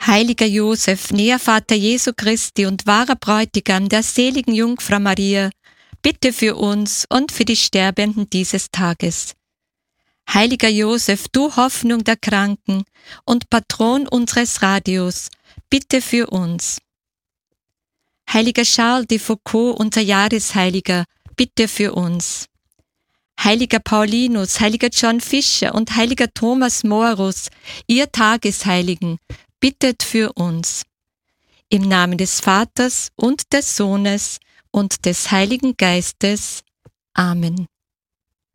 Heiliger Josef, Nährvater Jesu Christi und wahrer Bräutigam der seligen Jungfrau Maria, bitte für uns und für die Sterbenden dieses Tages. Heiliger Josef, du Hoffnung der Kranken und Patron unseres Radios, bitte für uns. Heiliger Charles de Foucault, unser Jahresheiliger, bitte für uns. Heiliger Paulinus, heiliger John Fischer und heiliger Thomas Morus, ihr Tagesheiligen, bittet für uns. Im Namen des Vaters und des Sohnes und des Heiligen Geistes. Amen.